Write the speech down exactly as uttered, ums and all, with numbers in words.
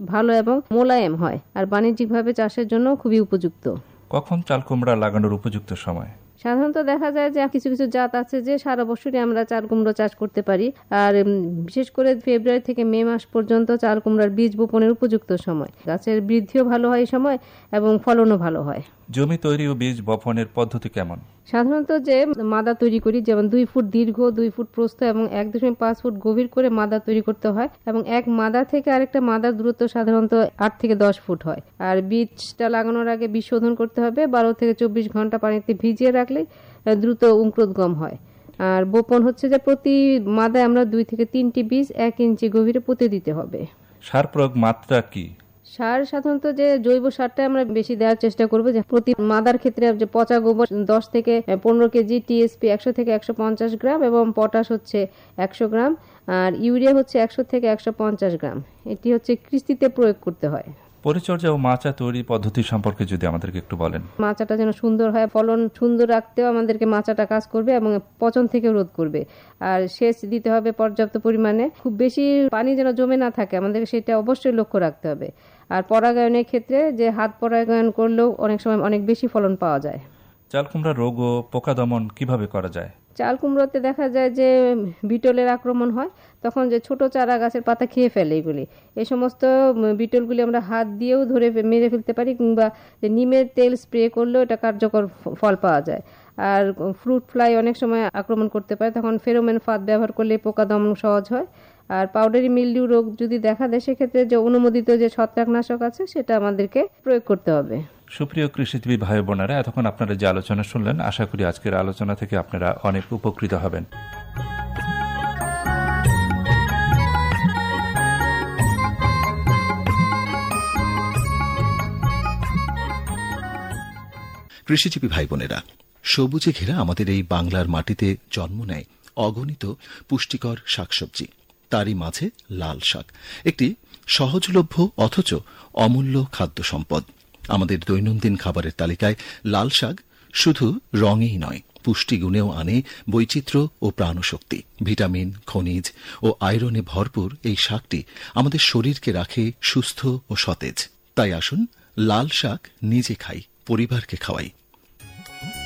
ভালো এবং মোলায়েম হয়, আর বাণিজ্যিকভাবে চাষের জন্য খুবই উপযুক্ত। কখন চাল কুমড়া লাগানোর উপযুক্ত সময়? সাধারণত দেখা যায় যে কিছু কিছু জাত আছে যে সারা বছরই আমরা চাল কুমড়ো চাষ করতে পারি, আর বিশেষ করে ফেব্রুয়ারি থেকে মে মাস পর্যন্ত চাল কুমড়ার বীজ বপনের উপযুক্ত সময়। গাছের বৃদ্ধিও ভালো হয় এই সময় এবং ফলনও ভালো হয়। জমি তৈরি ও বীজ বপনের পদ্ধতি কেমন? সাধারণত যে মাদা তৈরি করি, যেমন দুই ফুট দীর্ঘ, দুই ফুট প্রস্থ এবং এক দশমিক পাঁচ ফুট গভীর করে মাদা তৈরি করতে হয়, এবং এক মাদা থেকে আরেকটা মাদার দূরত্ব সাধারণত আট থেকে দশ ফুট হয়। আর বীজটা লাগানোর আগে বীজ শোধন করতে হবে, বারো থেকে চব্বিশ ঘন্টা পানিতে ভিজিয়ে রাখলে দ্রুত অঙ্কুরোদ্গম হয়। আর বপন হচ্ছে যে প্রতি মাদায় আমরা দুই থেকে তিনটি বীজ এক ইঞ্চি গভীরে পুঁতে দিতে হবে। সার প্রয়োগ মাত্রা কি? সার সাধারণত যে জৈব সারটা আমরা বেশি দেওয়ার চেষ্টা করবো, যে প্রতি মাদার ক্ষেত্রে যে পচা গোবর দশ থেকে পনেরো কেজি, টিএসপি একশো থেকে একশো পঞ্চাশ গ্রাম এবং পটাশ হচ্ছে একশো গ্রাম, আর ইউরিয়া হচ্ছে একশো থেকে একশো পঞ্চাশ গ্রাম। এটি হচ্ছে কৃষিতে প্রয়োগ করতে হয়। পরিচর্যা ও মাচা তৈরি পদ্ধতি সম্পর্কে যদি আমাদেরকে একটু বলেন। মাচাটা যেন সুন্দর হয়, ফলন সুন্দর রাখতেও আমাদেরকে মাচাটা কাজ করবে এবং পচন থেকে রোধ করবে। আর সেচ দিতে হবে পর্যাপ্ত পরিমাণে, খুব বেশি পানি যেন জমে না থাকে, আমাদেরকে সেটা অবশ্যই লক্ষ্য রাখতে হবে। আর পরাগায়নের ক্ষেত্রে যে হাত পরাগায়ন করলেও অনেক সময় অনেক বেশি ফলন পাওয়া যায়। চাল কুমড়া রোগ ও পোকা দমন কিভাবে করা যায়? চাল কুমড়োতে দেখা যায় যে বিটলের আক্রমণ হয়, তখন যে ছোট চারা গাছের পাতা খেয়ে ফেলে এগুলি। এই সমস্ত বিটলগুলি আমরা হাত দিয়েও ধরে মেরে ফেলতে পারি, কিংবা নিমের তেল স্প্রে করলেও এটা কার্যকর ফল পাওয়া যায়। আর ফ্রুট ফ্লাই অনেক সময় আক্রমণ করতে পারে, তখন ফেরোমেন ফাঁদ ব্যবহার করলে পোকা দমন সহজ হয়। আর পাউডারি মিলডিউ রোগ যদি দেখা দেয়, সেক্ষেত্রে যে অনুমোদিত যে ছত্রাকনাশক আছে সেটা আমাদেরকে প্রয়োগ করতে হবে। সুপ্রিয় কৃষিজীবী ভাই বোনেরা, এতক্ষণ আপনারা যে আলোচনা শুনলেন, আশা করি আজকের আলোচনা থেকে আপনারা অনেক উপকৃত হবেন। কৃষিজীবী ভাই বোনেরা, সবুজে ঘেরা আমাদের এই বাংলার মাটিতে জন্ম নেয় অগণিত পুষ্টিকর শাকসবজি। তারই মাঝে লাল শাক একটি সহজলভ্য অথচ অমূল্য খাদ্য সম্পদ। আমাদের দৈনন্দিন খাবারের তালিকায় লাল শাক শুধু রঙেই নয়, পুষ্টিগুণেও আনে বৈচিত্র্য ও প্রাণশক্তি। ভিটামিন, খনিজ ও আয়রনে ভরপুর এই শাকটি আমাদের শরীরকে রাখে সুস্থ ও সতেজ। তাই আসুন লাল শাক নিজে খাই, পরিবারকে খাওয়াই।